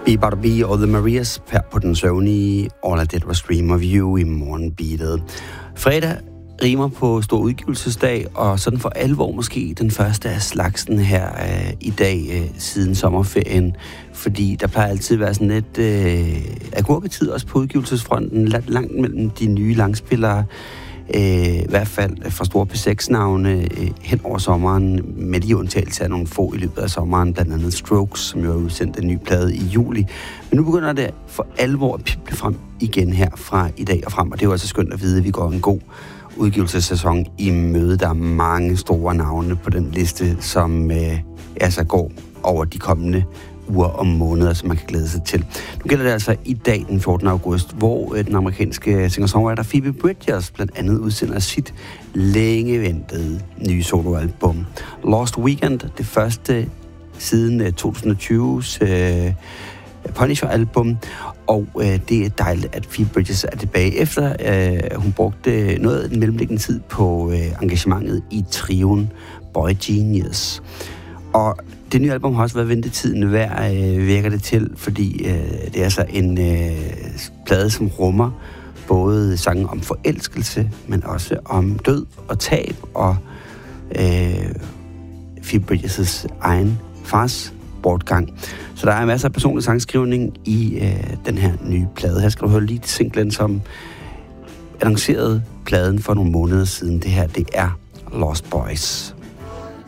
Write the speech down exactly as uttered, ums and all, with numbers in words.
Be og The Marias her på den søvnige All I Did Was Dream of You i morgenbeatet. Fredag rimer på stor udgivelsesdag, og sådan for alvor måske den første af slagsen her øh, i dag øh, siden sommerferien. Fordi der plejer altid at være sådan lidt øh, agurketid også på udgivelsesfronten, langt mellem de nye langspillere. Øh, I hvert fald fra store P seks-navne øh, hen over sommeren, med de undtagelser af nogle få i løbet af sommeren, blandt andet Strokes, som jo har udsendt en ny plade i juli. Men nu begynder det for alvor at pible frem igen her fra i dag og frem, og det er jo altså skønt at vide, at vi går en god udgivelsessæson i møde. Der er mange store navne på den liste, som øh, altså går over de kommende uger og måneder, som man kan glæde sig til. Nu gælder det altså i dag, den fjortende august, hvor den amerikanske singer-songwriter Phoebe Bridgers blandt andet udsender sit længe ventede nye soloalbum Lost Weekend, det første siden to tusind og tyves øh, Punisher-album, og øh, det er dejligt, at Phoebe Bridgers er tilbage efter. Øh, hun brugte noget af den mellemliggende tid på øh, engagementet i trioen Boy Genius. Og det nye album har også været ventetiden værd, øh, virker det til, fordi øh, det er altså en øh, plade, som rummer både sange om forelskelse, men også om død og tab, og øh, Phoebe Bridgers' egen fars bortgang. Så der er masser af personlig sangskrivning i øh, den her nye plade. Her skal du høre lige singlen, som annoncerede pladen for nogle måneder siden. Det her, det er Lost Boys.